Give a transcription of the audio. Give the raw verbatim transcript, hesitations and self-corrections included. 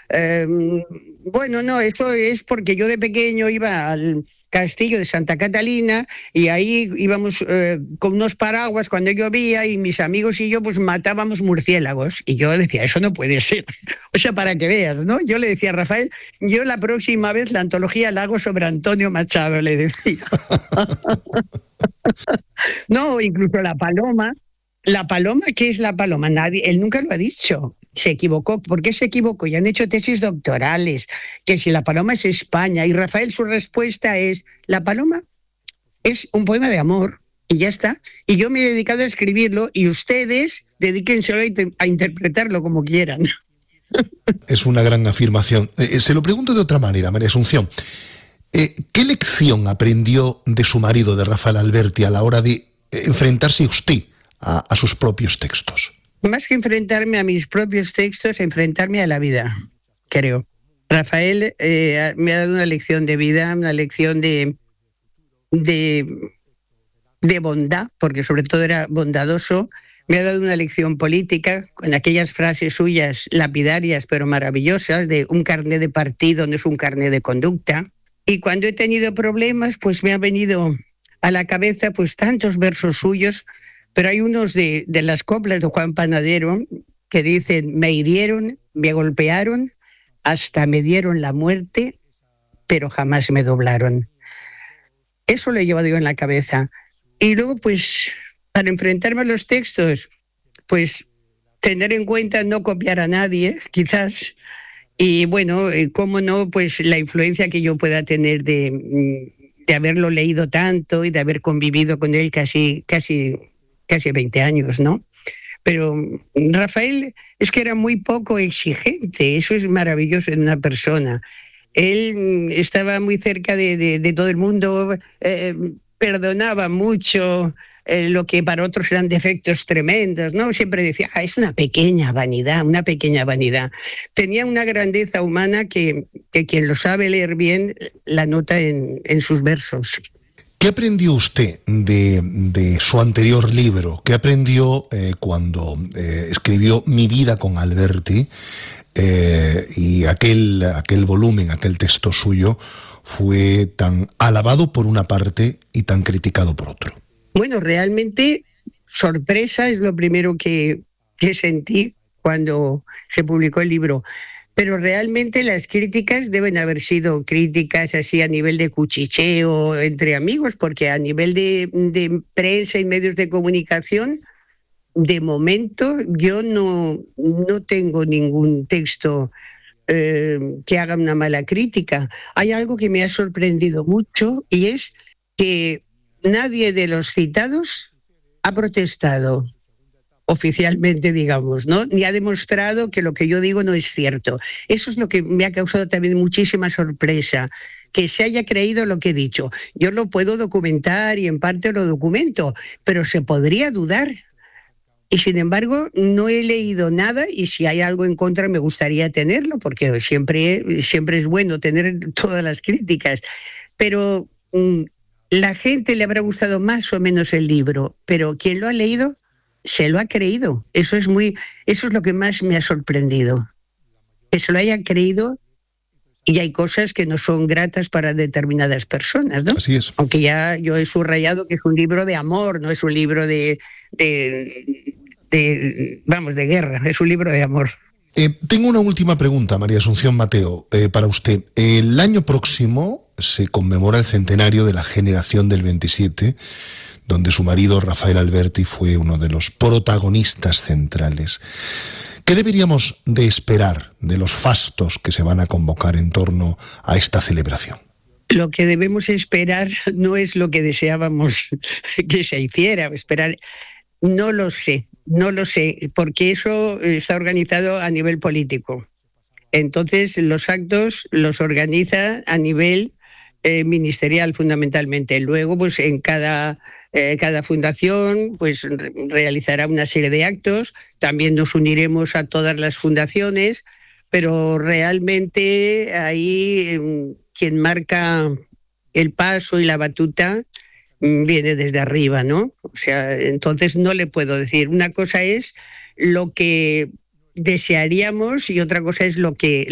Eh, bueno, no, eso es porque yo de pequeño iba al castillo de Santa Catalina y ahí íbamos eh, con unos paraguas cuando llovía y mis amigos y yo pues matábamos murciélagos. Y yo decía, eso no puede ser. O sea, para que veas, ¿no? Yo le decía a Rafael, yo la próxima vez la antología la hago sobre Antonio Machado, le decía. No, incluso la paloma. La paloma, ¿qué es la paloma? Nadie, él nunca lo ha dicho. Se equivocó. ¿Por qué se equivocó? Ya han hecho tesis doctorales, que si la paloma es España. Y Rafael, su respuesta es, la paloma es un poema de amor, y ya está. Y yo me he dedicado a escribirlo, y ustedes dedíquenselo a, inter- a interpretarlo como quieran. Es una gran afirmación. Eh, se lo pregunto de otra manera, María Asunción. Eh, ¿Qué lección aprendió de su marido, de Rafael Alberti, a la hora de enfrentarse usted a, a sus propios textos? Más que enfrentarme a mis propios textos, enfrentarme a la vida, creo. Rafael eh, me ha dado una lección de vida, una lección de, de, de bondad, porque sobre todo era bondadoso. Me ha dado una lección política con aquellas frases suyas lapidarias pero maravillosas de un carné de partido no es un carné de conducta. Y cuando he tenido problemas, pues me han venido a la cabeza pues tantos versos suyos, pero hay unos de, de las coplas de Juan Panadero que dicen, me hirieron, me golpearon, hasta me dieron la muerte, pero jamás me doblaron. Eso lo he llevado yo en la cabeza. Y luego, pues, para enfrentarme a los textos, pues tener en cuenta no copiar a nadie, quizás. Y bueno, eh, cómo no, pues la influencia que yo pueda tener de, de haberlo leído tanto y de haber convivido con él casi, casi, casi veinte años, ¿no? Pero Rafael es que era muy poco exigente, eso es maravilloso en una persona. Él estaba muy cerca de, de, de todo el mundo, eh, perdonaba mucho, eh, lo que para otros eran defectos tremendos, ¿no? Siempre decía, ah, es una pequeña vanidad, una pequeña vanidad. Tenía una grandeza humana que, que quien lo sabe leer bien la nota en, en sus versos. ¿Qué aprendió usted de, de su anterior libro? ¿Qué aprendió eh, cuando eh, escribió Mi vida con Alberti? Eh, y aquel, aquel volumen, aquel texto suyo fue tan alabado por una parte y tan criticado por otro. Bueno, realmente sorpresa es lo primero que, que sentí cuando se publicó el libro. Pero realmente las críticas deben haber sido críticas así a nivel de cuchicheo entre amigos, porque a nivel de, de prensa y medios de comunicación, de momento yo no, no tengo ningún texto eh, que haga una mala crítica. Hay algo que me ha sorprendido mucho y es que nadie de los citados ha protestado oficialmente, digamos, ¿no? Ni ha demostrado que lo que yo digo no es cierto. Eso es lo que me ha causado también muchísima sorpresa, que se haya creído lo que he dicho. Yo lo puedo documentar y en parte lo documento, pero se podría dudar. Y sin embargo, no he leído nada y si hay algo en contra me gustaría tenerlo, porque siempre, siempre es bueno tener todas las críticas. Pero mmm, la gente le habrá gustado más o menos el libro, pero quien lo ha leído se lo ha creído. Eso es muy, eso es lo que más me ha sorprendido. Que se lo hayan creído y hay cosas que no son gratas para determinadas personas, ¿no? Así es. Aunque ya yo he subrayado que es un libro de amor, no es un libro de, de, de vamos, de guerra, es un libro de amor. Eh, tengo una última pregunta, María Asunción Mateo, eh, para usted. El año próximo se conmemora el centenario de la generación del veintisiete, donde su marido Rafael Alberti fue uno de los protagonistas centrales. ¿Qué deberíamos de esperar de los fastos que se van a convocar en torno a esta celebración? Lo que debemos esperar no es lo que deseábamos que se hiciera, esperar, no lo sé, no lo sé, porque eso está organizado a nivel político. Entonces, los actos los organiza a nivel eh, ministerial fundamentalmente. Luego, pues en cada... Eh, cada fundación pues re- realizará una serie de actos, también nos uniremos a todas las fundaciones, pero realmente ahí eh, quien marca el paso y la batuta mm, viene desde arriba, ¿no? O sea, entonces no le puedo decir. Una cosa es lo que desearíamos y otra cosa es lo que